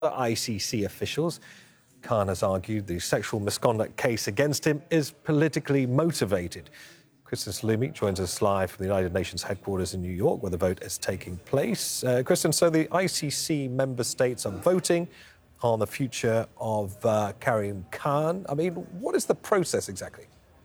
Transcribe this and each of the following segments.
ICC officials. Khan has argued the sexual misconduct case against him is politically motivated. Kristen Salumi joins us live from the United Nations headquarters in New York, where the vote is taking place. Kristen, so the ICC member states are voting on the future of Karim Khan. I mean, what is the process exactly?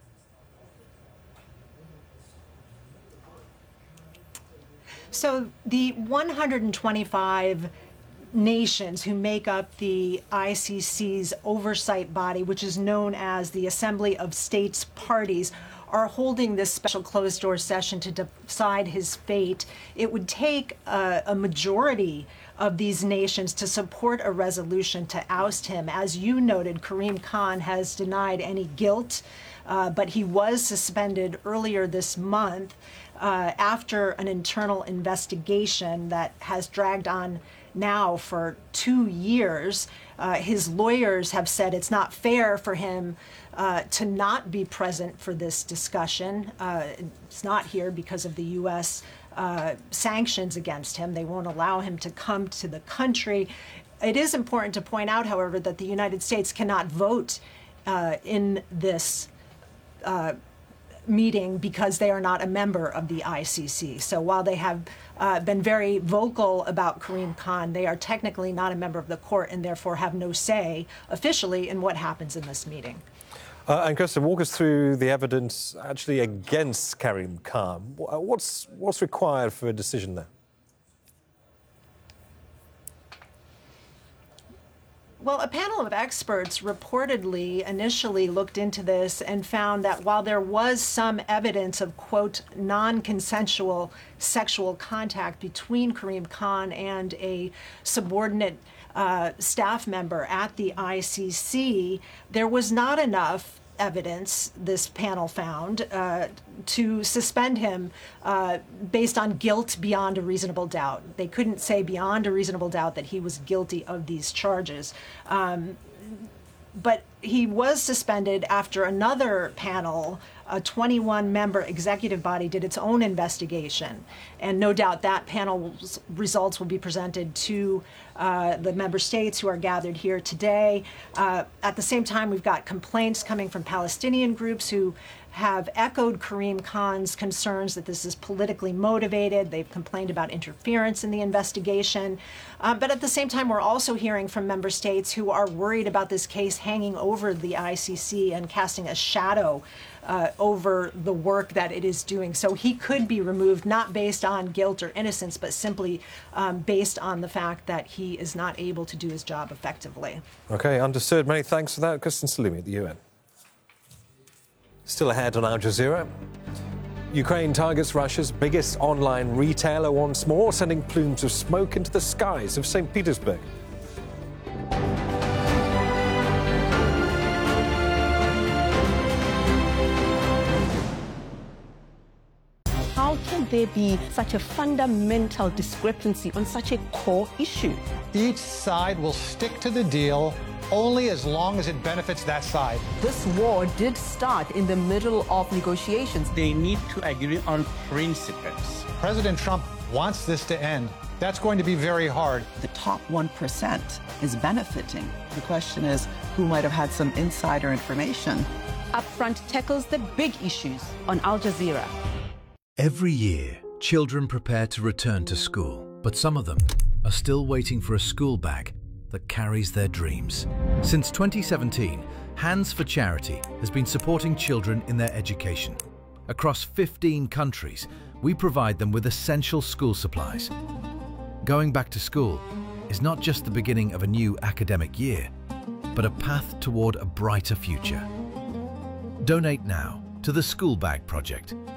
So the 125 nations who make up the ICC's oversight body, which is known as the Assembly of States Parties, are holding this special closed-door session to decide his fate. It would take a majority of these nations to support a resolution to oust him. As you noted, Karim Khan has denied any guilt, but he was suspended earlier this month after an internal investigation that has dragged on now for 2 years. His lawyers have said it's not fair for him to not be present for this discussion. It's not here because of the U.S. Sanctions against him. They won't allow him to come to the country. It is important to point out, however, that the United States cannot vote in this meeting because they are not a member of the ICC. So while they have been very vocal about Karim Khan, they are technically not a member of the court and therefore have no say officially in what happens in this meeting. And Kristen, walk us through the evidence actually against Karim Khan. What's required for a decision there? Well, a panel of experts reportedly initially looked into this and found that while there was some evidence of, quote, non-consensual sexual contact between Karim Khan and a subordinate staff member at the ICC, there was not enough evidence, this panel found, to suspend him based on guilt beyond a reasonable doubt. They couldn't say beyond a reasonable doubt that he was guilty of these charges. But he was suspended after another panel, a 21-member executive body, did its own investigation. And no doubt that panel's results will be presented to the member states who are gathered here today. At the same time, we've got complaints coming from Palestinian groups who have echoed Karim Khan's concerns that this is politically motivated. They've complained about interference in the investigation. But at the same time, we're also hearing from member states who are worried about this case hanging over the ICC and casting a shadow over the work that it is doing. So he could be removed, not based on guilt or innocence, but simply based on the fact that he is not able to do his job effectively. OK, understood. Many thanks for that. Kristen Salumi at the UN. Still ahead on Al Jazeera. Ukraine targets Russia's biggest online retailer once more, sending plumes of smoke into the skies of St. Petersburg. How can there be such a fundamental discrepancy on such a core issue? Each side will stick to the deal only as long as it benefits that side. This war did start in the middle of negotiations. They need to agree on principles. President Trump wants this to end. That's going to be very hard. The top 1% is benefiting. The question is, who might have had some insider information? Upfront tackles the big issues on Al Jazeera. Every year, children prepare to return to school, but some of them are still waiting for a school bag that carries their dreams. Since 2017, Hands for Charity has been supporting children in their education. Across 15 countries, we provide them with essential school supplies. Going back to school is not just the beginning of a new academic year, but a path toward a brighter future. Donate now to the School Bag Project